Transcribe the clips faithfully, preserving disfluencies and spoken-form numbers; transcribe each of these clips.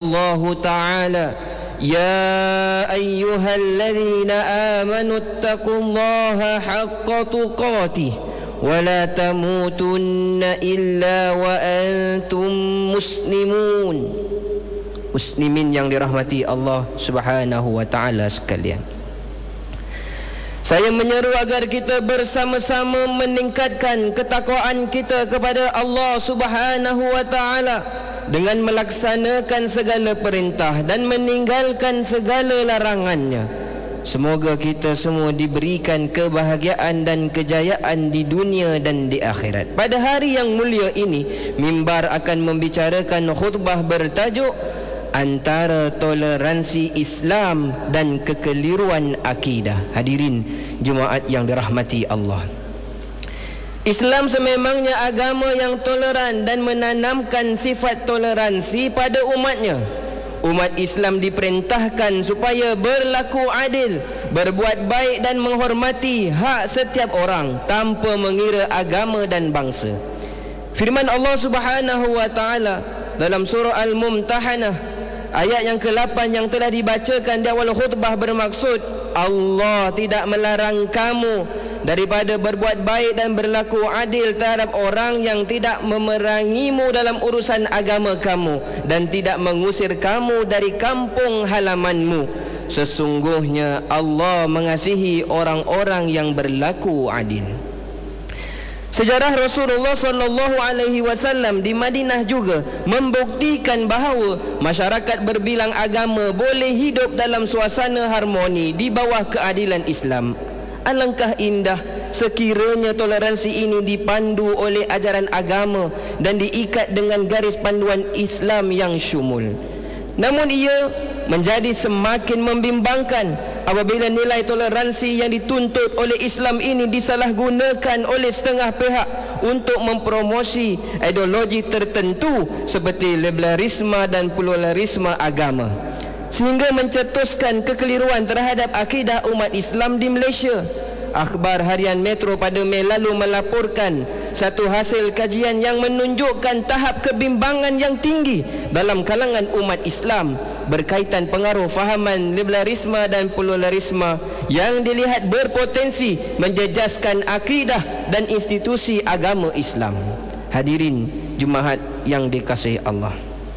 Allah Ta'ala, Ya ayyuhalladzina amanu attaqullaha haqqa tuqatih wa la tamutunna illa wa antum muslimun. Muslimin yang dirahmati Allah Subhanahu wa Ta'ala sekalian, saya menyeru agar kita bersama-sama meningkatkan ketakwaan kita kepada Allah Subhanahu wa Ta'ala dengan melaksanakan segala perintah dan meninggalkan segala larangannya. Semoga kita semua diberikan kebahagiaan dan kejayaan di dunia dan di akhirat. Pada hari yang mulia ini, mimbar akan membicarakan khutbah bertajuk antara toleransi Islam dan kekeliruan akidah. Hadirin jemaat yang dirahmati Allah, Islam sememangnya agama yang toleran dan menanamkan sifat toleransi pada umatnya. Umat Islam diperintahkan supaya berlaku adil, berbuat baik dan menghormati hak setiap orang tanpa mengira agama dan bangsa. Firman Allah Subhanahu wa Ta'ala dalam surah Al-Mumtahanah ayat yang ke lapan yang telah dibacakan di awal khutbah bermaksud, Allah tidak melarang kamu daripada berbuat baik dan berlaku adil terhadap orang yang tidak memerangimu dalam urusan agama kamu dan tidak mengusir kamu dari kampung halamanmu. Sesungguhnya Allah mengasihi orang-orang yang berlaku adil. Sejarah Rasulullah sallallahu alaihi wasallam di Madinah juga membuktikan bahawa masyarakat berbilang agama boleh hidup dalam suasana harmoni di bawah keadilan Islam. Alangkah indah sekiranya toleransi ini dipandu oleh ajaran agama dan diikat dengan garis panduan Islam yang syumul. Namun ia menjadi semakin membimbangkan apabila nilai toleransi yang dituntut oleh Islam ini disalahgunakan oleh setengah pihak untuk mempromosi ideologi tertentu seperti liberalisme dan pluralisme agama, sehingga mencetuskan kekeliruan terhadap akidah umat Islam di Malaysia. Akhbar harian Metro pada Mei lalu melaporkan satu hasil kajian yang menunjukkan tahap kebimbangan yang tinggi dalam kalangan umat Islam berkaitan pengaruh fahaman liberalisme dan pluralisme yang dilihat berpotensi menjejaskan akidah dan institusi agama Islam. Hadirin jemaat yang dikasihi Allah,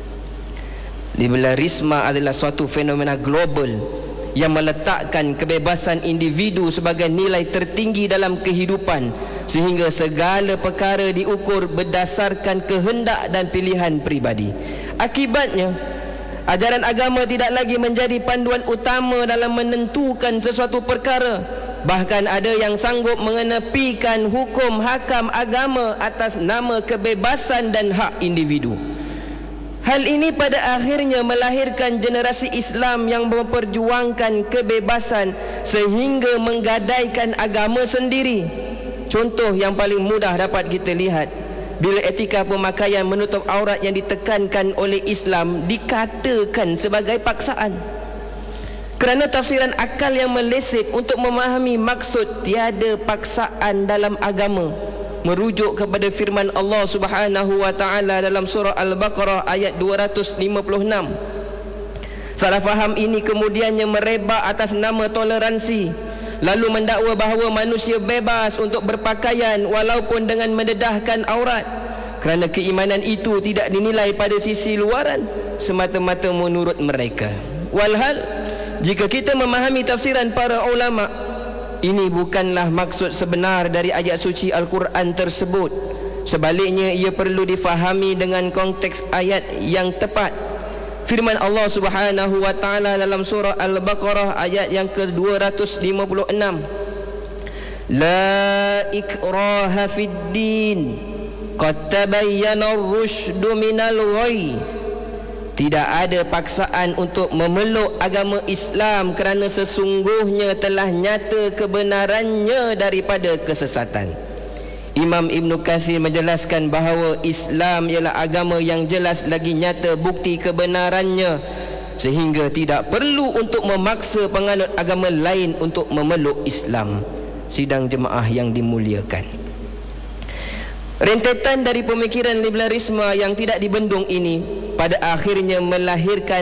liberalisme adalah suatu fenomena global yang meletakkan kebebasan individu sebagai nilai tertinggi dalam kehidupan, sehingga segala perkara diukur berdasarkan kehendak dan pilihan peribadi. Akibatnya, ajaran agama tidak lagi menjadi panduan utama dalam menentukan sesuatu perkara. Bahkan ada yang sanggup mengenepikan hukum hakam agama atas nama kebebasan dan hak individu. Hal ini pada akhirnya melahirkan generasi Islam yang memperjuangkan kebebasan sehingga menggadaikan agama sendiri. Contoh yang paling mudah dapat kita lihat bila etika pemakaian menutup aurat yang ditekankan oleh Islam dikatakan sebagai paksaan. Kerana tafsiran akal yang meleset untuk memahami maksud tiada paksaan dalam agama, merujuk kepada firman Allah Subhanahu wa Ta'ala dalam surah Al-Baqarah ayat dua ratus lima puluh enam. Salah faham ini kemudiannya merebak atas nama toleransi, lalu mendakwa bahawa manusia bebas untuk berpakaian walaupun dengan mendedahkan aurat, kerana keimanan itu tidak dinilai pada sisi luaran, semata-mata menurut mereka. Walhal, jika kita memahami tafsiran para ulama, ini bukanlah maksud sebenar dari ayat suci Al-Quran tersebut. Sebaliknya, ia perlu difahami dengan konteks ayat yang tepat. Firman Allah Subhanahu wa Ta'ala dalam surah Al-Baqarah ayat yang ke dua ratus lima puluh enam. La ikraha fid din, qad tabayyana ar-rusydu minal ghayy. Tidak ada paksaan untuk memeluk agama Islam kerana sesungguhnya telah nyata kebenarannya daripada kesesatan. Imam Ibn Kathir menjelaskan bahawa Islam ialah agama yang jelas lagi nyata bukti kebenarannya, sehingga tidak perlu untuk memaksa penganut agama lain untuk memeluk Islam. Sidang jemaah yang dimuliakan, rentetan dari pemikiran liberalisme yang tidak dibendung ini pada akhirnya melahirkan